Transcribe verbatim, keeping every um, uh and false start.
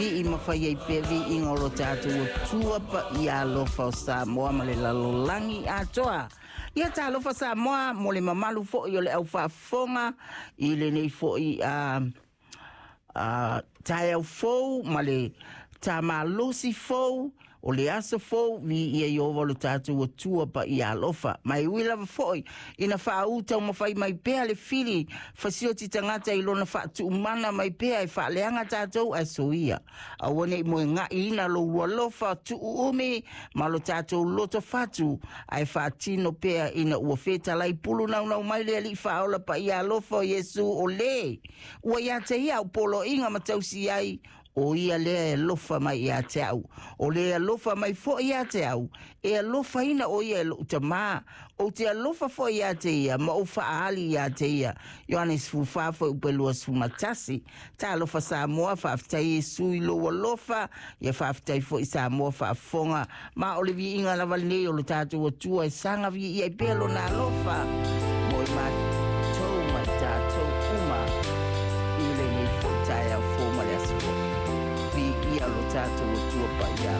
I mawhai ei pevi i ngolo tātou tua pa i alofa o Samoa ma le lalolangi atoa. Ia tā alofa Samoa mo le mamalu fo i o le au whaafonga i le nei fo i a uh, tai au fou ma le tā malosi fou o le aso fou vi ia i ova lo tātou o tua pa i alofa. Mai wila foi ina wha uta o mawhai mai pēa le fili fasio ti tangata i lona wha tu umana mai pēa i wha leanga tātou a soia. A wane i moe ngā ina lo ualofa tu ume ma lo tātou loto fatu ai wha tino pēa ina ua feta lai pulu nau nau mai le li wha ola pa i alofa o Yesu o le. Ua ia te ia o polo inga matausi ai o ia lea e lofa mai ia te au. O lea lofa mai fo ia te au. E lofa ina o ia lo utama. O te lofa fo ia te ia. Ma o faali ia te ia. Ioanes fufafo upelua sumatasi. Ta lofa Samoa whaftai e sui loa lofa. Ia whaftai fo i Samoa whafonga. Ma o le vi inga la valne o le tātou o tua e sanga vi ia i pelo na lofa. Moi ma tau ma tātou uma. I le ni fo tai au fo ma le asifo. Ia lo tātou o tua pa ia